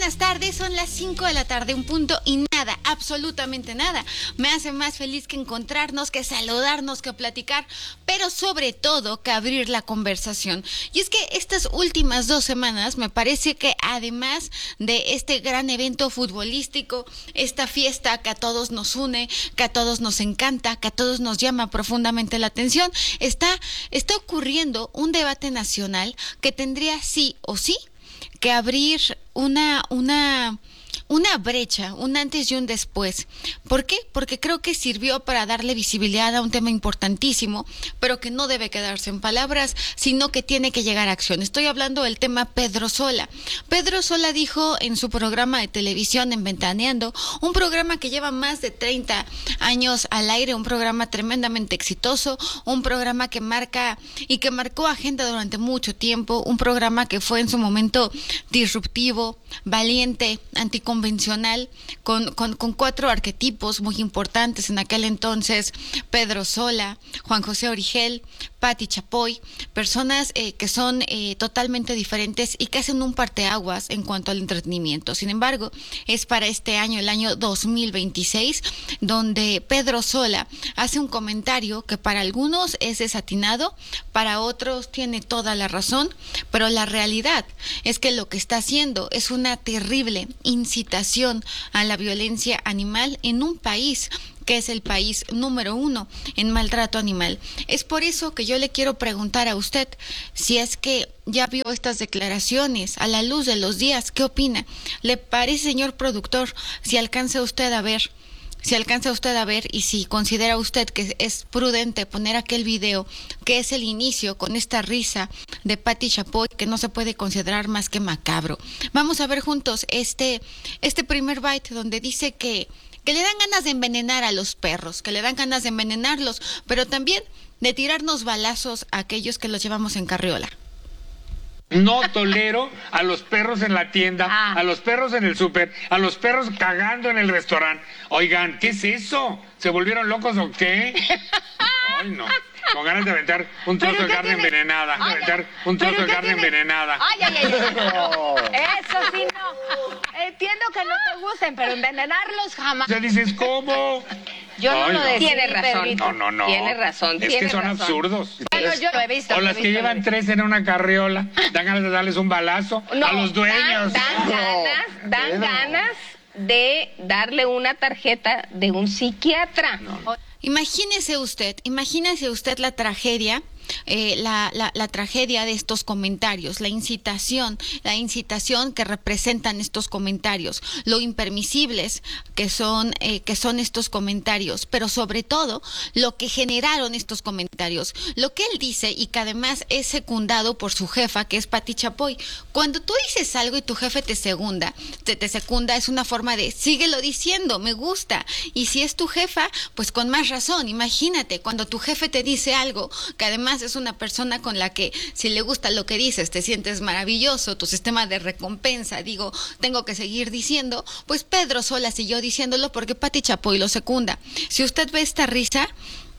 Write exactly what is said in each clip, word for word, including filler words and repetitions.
buenas tardes, son las cinco de la tarde, un punto, y nada, absolutamente nada me hace más feliz que encontrarnos, que saludarnos, que platicar, pero sobre todo que abrir la conversación. Y es que estas últimas dos semanas me parece que además de este gran evento futbolístico, esta fiesta que a todos nos une, que a todos nos encanta, que a todos nos llama profundamente la atención, está, está ocurriendo un debate nacional que tendría sí o sí que abrir una, una, una brecha, un antes y un después. ¿Por qué? Porque creo que sirvió para darle visibilidad a un tema importantísimo, pero que no debe quedarse en palabras, sino que tiene que llegar a acción. Estoy hablando del tema Pedro Sola. Pedro Sola dijo en su programa de televisión, en Ventaneando, un programa que lleva más de treinta años al aire, un programa tremendamente exitoso, un programa que marca y que marcó agenda durante mucho tiempo, un programa que fue en su momento disruptivo, valiente, anticonvencional, con, con, con cuatro arquetipos muy importantes en aquel entonces: Pedro Sola, Juan José Origel, Pati Chapoy, personas eh, que son eh, totalmente diferentes y que hacen un parteaguas en cuanto al entretenimiento. Sin embargo, es para este año, el año dos mil veintiséis, donde Pedro Sola hace un comentario que para algunos es desatinado, para otros tiene toda la razón, pero la realidad es que lo que está haciendo es una terrible incitación a la violencia animal en un país que es el país número uno en maltrato animal. Es por eso que yo le quiero preguntar a usted si es que ya vio estas declaraciones a la luz de los días. ¿Qué opina? ¿Le parece, señor productor, si alcanza usted a ver, si alcanza usted a ver y si considera usted que es prudente poner aquel video que es el inicio con esta risa de Pati Chapoy, que no se puede considerar más que macabro? Vamos a ver juntos este, este primer byte donde dice que que le dan ganas de envenenar a los perros, que le dan ganas de envenenarlos, pero también de tirarnos balazos a aquellos que los llevamos en carriola. No tolero a los perros en la tienda, ah. a los perros en el súper, a los perros cagando en el restaurante. Oigan, ¿qué es eso? ¿Se volvieron locos o qué? Ay, no. Con ganas de aventar un trozo de carne tiene? envenenada. Ay, aventar un trozo de carne tiene? envenenada. Ay, ay, ay. ay. No. Eso sí, no. Entiendo que no te gusten, pero envenenarlos jamás. Ya dices, ¿cómo? Yo no Ay, lo no. decía. Tiene razón. Perrito. No, no, no. Tiene razón. Es tiene que son razón. absurdos. Bueno, yo lo he visto. O las que llevan tres en una carriola, dan ganas de darles un balazo No, a los dueños. Dan, dan ganas, dan No. ganas de darle una tarjeta de un psiquiatra. No. Imagínese usted, imagínese usted la tragedia, eh, la, la, la tragedia de estos comentarios, la incitación, la incitación que representan estos comentarios, lo impermisibles que son, eh, que son estos comentarios, pero sobre todo lo que generaron estos comentarios, lo que él dice y que además es secundado por su jefa, que es Pati Chapoy. Cuando tú dices algo y tu jefe te segunda, te, te secunda, es una forma de síguelo diciendo, me gusta. Y si es tu jefa, pues con más razón. Imagínate cuando tu jefe te dice algo que además es una persona con la que si le gusta lo que dices te sientes maravilloso, tu sistema de recompensa, digo, tengo que seguir diciendo, pues Pedro Sola siguió diciéndolo porque Pati Chapoy lo secunda. Si usted ve esta risa,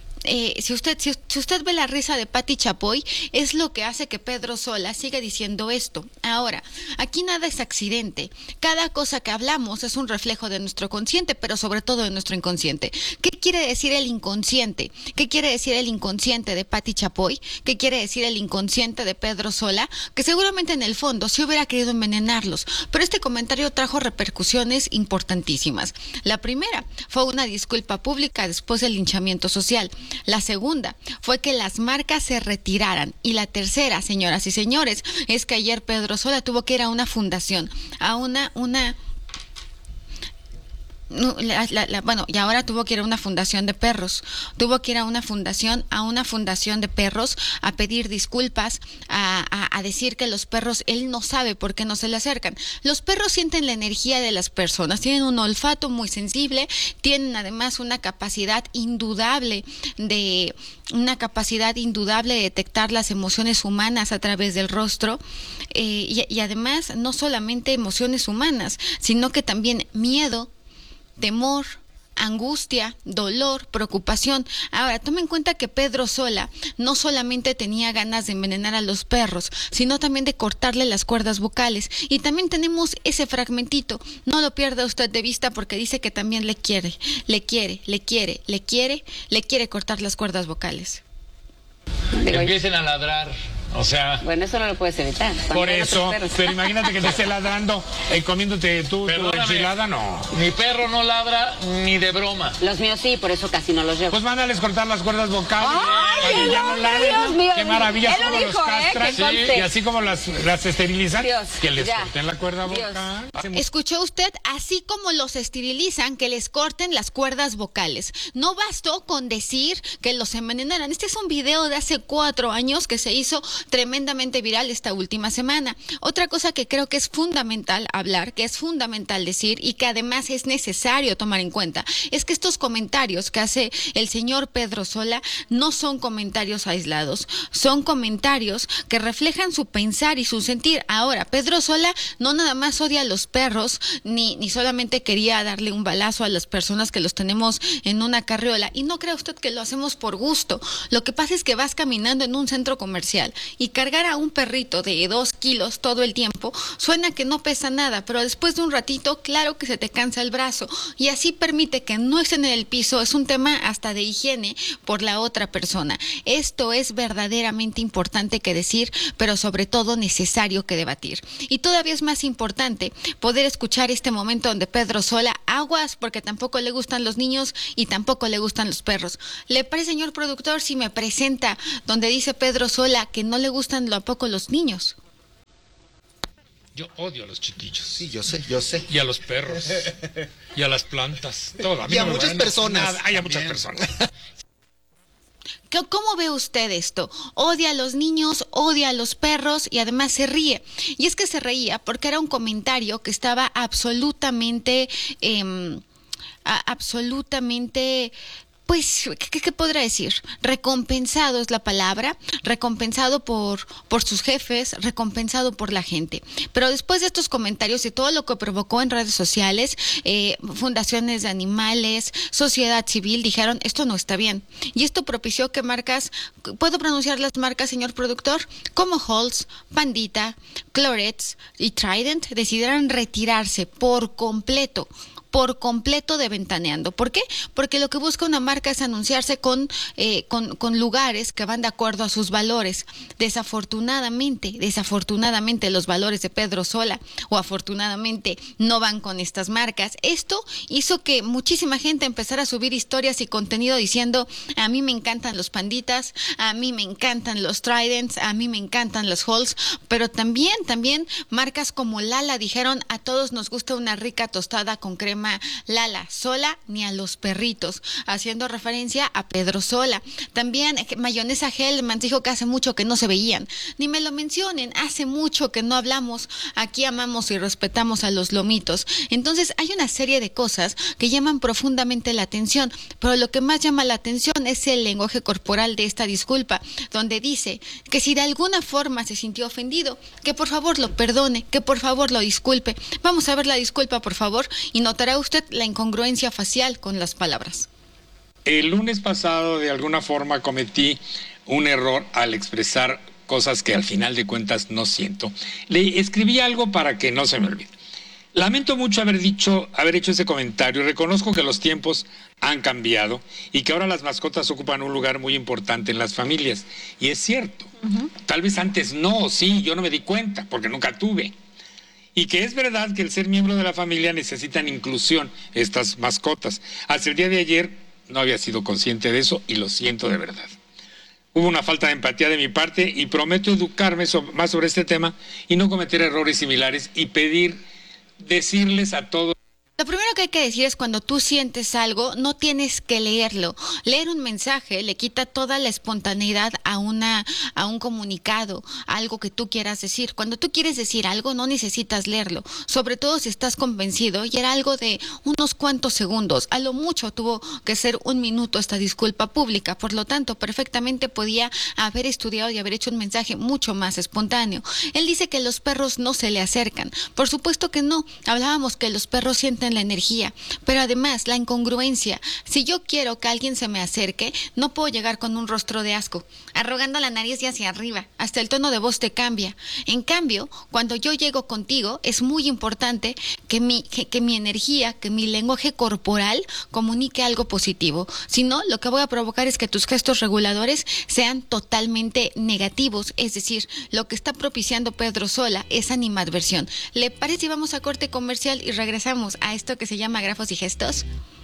Eh, si usted si, si usted ve la risa de Pati Chapoy, es lo que hace que Pedro Sola siga diciendo esto. Ahora, aquí nada es accidente. Cada cosa que hablamos es un reflejo de nuestro consciente, pero sobre todo de nuestro inconsciente. ¿Qué quiere decir el inconsciente? ¿Qué quiere decir el inconsciente de Pati Chapoy? ¿Qué quiere decir el inconsciente de Pedro Sola? Que seguramente en el fondo sí hubiera querido envenenarlos, pero este comentario trajo repercusiones importantísimas. La primera fue una disculpa pública después del linchamiento social. La segunda fue que las marcas se retiraran. Y la tercera, señoras y señores, es que ayer Pedro Sola tuvo que ir a una fundación, a una, una, no, la, la, la, bueno, y ahora tuvo que ir a una fundación de perros, tuvo que ir a una fundación, a una fundación de perros, a pedir disculpas, a, a, a decir que los perros, él no sabe por qué no se le acercan. Los perros sienten la energía de las personas, tienen un olfato muy sensible, tienen además una capacidad indudable de, una capacidad indudable de detectar las emociones humanas a través del rostro, eh, y, y además no solamente emociones humanas, sino que también miedo, temor, angustia, dolor, preocupación. Ahora, toma en cuenta que Pedro Sola no solamente tenía ganas de envenenar a los perros, sino también de cortarle las cuerdas vocales. Y también tenemos ese fragmentito. No lo pierda usted de vista porque dice que también le quiere, le quiere, le quiere, le quiere, le quiere cortar las cuerdas vocales. Que empiecen a ladrar. O sea, bueno, eso no lo puedes evitar. Por eso, pero imagínate que te esté ladrando y comiéndote tú tu enchilada, no. Mi perro no ladra ni de broma. Los míos sí, por eso casi no los llevo. Pues mándales cortar las cuerdas vocales. ¡Ay, para que ya no ladren. Dios mío! Qué maravilla, Él lo cómo los dijo, ¿eh? castran. Que conste. Sí, y así como las, las esterilizan, Dios, que les ya. corten la cuerda Dios. vocal. ¿Escuchó usted? Así como los esterilizan, que les corten las cuerdas vocales. No bastó con decir que los envenenaran. Este es un video de hace cuatro años que se hizo tremendamente viral esta última semana. Otra cosa que creo que es fundamental hablar, que es fundamental decir y que además es necesario tomar en cuenta, es que estos comentarios que hace el señor Pedro Sola no son comentarios aislados, son comentarios que reflejan su pensar y su sentir. Ahora, Pedro Sola no nada más odia a los perros, ni, ni solamente quería darle un balazo a las personas que los tenemos en una carriola, y no crea usted que lo hacemos por gusto. Lo que pasa es que vas caminando en un centro comercial y cargar a un perrito de dos kilos todo el tiempo, suena que no pesa nada, pero después de un ratito, claro que se te cansa el brazo, y así permite que no estén en el piso. Es un tema hasta de higiene por la otra persona. Esto es verdaderamente importante que decir, pero sobre todo necesario que debatir. Y todavía es más importante poder escuchar este momento donde Pedro Sola, aguas, porque tampoco le gustan los niños y tampoco le gustan los perros. ¿Le parece, señor productor, si me presenta donde dice Pedro Sola que no le gustan a poco los niños? Yo odio a los chiquillos. Sí, yo sé, yo sé. Y a los perros. Y a las plantas. Todo. A mí Y a no me muchas van personas. nada. Hay a muchas personas. ¿Cómo ve usted esto? Odia a los niños, odia a los perros y además se ríe. Y es que se reía porque era un comentario que estaba absolutamente, eh, absolutamente... Pues, ¿qué, ¿qué podrá decir? Recompensado es la palabra, recompensado por, por sus jefes, recompensado por la gente. Pero después de estos comentarios y todo lo que provocó en redes sociales, eh, fundaciones de animales, sociedad civil, dijeron, esto no está bien. Y esto propició que marcas, ¿puedo pronunciar las marcas, señor productor? Como Halls, Pandita, Clorets y Trident decidieron retirarse por completo por completo de Ventaneando. ¿Por qué? Porque lo que busca una marca es anunciarse con, eh, con, con lugares que van de acuerdo a sus valores. Desafortunadamente, desafortunadamente los valores de Pedro Sola, o afortunadamente, no van con estas marcas. Esto hizo que muchísima gente empezara a subir historias y contenido diciendo, a mí me encantan los Panditas, a mí me encantan los Tridents, a mí me encantan los Halls, pero también, también marcas como Lala dijeron, a todos nos gusta una rica tostada con crema Lala, Sola ni a los perritos, haciendo referencia a Pedro Sola. También Mayonesa Hellmann's dijo que hace mucho que no se veían, ni me lo mencionen, hace mucho que no hablamos, aquí amamos y respetamos a los lomitos. Entonces hay una serie de cosas que llaman profundamente la atención, pero lo que más llama la atención es el lenguaje corporal de esta disculpa, donde dice que si de alguna forma se sintió ofendido, que por favor lo perdone, que por favor lo disculpe. Vamos a ver la disculpa, por favor, y notará usted la incongruencia facial con las palabras. El lunes pasado, de alguna forma, cometí un error al expresar cosas que al final de cuentas no siento. Le escribí algo para que no se me olvide. Lamento mucho haber dicho, haber hecho ese comentario. Reconozco que los tiempos han cambiado y que ahora las mascotas ocupan un lugar muy importante en las familias. Y es cierto. Uh-huh. Tal vez antes no, sí, yo no me di cuenta porque nunca tuve. Y que es verdad que el ser miembro de la familia necesitan inclusión, estas mascotas. Hasta el día de ayer no había sido consciente de eso y lo siento de verdad. Hubo una falta de empatía de mi parte y prometo educarme sobre, más sobre este tema y no cometer errores similares y pedir, decirles a todos. Lo primero que hay que decir es cuando tú sientes algo, no tienes que leerlo. Leer un mensaje le quita toda la espontaneidad a una a un comunicado, a algo que tú quieras decir. Cuando tú quieres decir algo, no necesitas leerlo, sobre todo si estás convencido, y era algo de unos cuantos segundos. A lo mucho tuvo que ser un minuto esta disculpa pública, por lo tanto, perfectamente podía haber estudiado y haber hecho un mensaje mucho más espontáneo. Él dice que los perros no se le acercan. Por supuesto que no. Hablábamos que los perros sienten en la energía, pero además la incongruencia. Si yo quiero que alguien se me acerque, no puedo llegar con un rostro de asco, arrugando la nariz y hacia arriba, hasta el tono de voz te cambia. En cambio, cuando yo llego contigo, es muy importante que mi, que, que mi energía, que mi lenguaje corporal comunique algo positivo. Si no, lo que voy a provocar es que tus gestos reguladores sean totalmente negativos, es decir, lo que está propiciando Pedro Sola es animadversión. ¿Le parece si vamos a corte comercial y regresamos a esto que se llama grafos y gestos?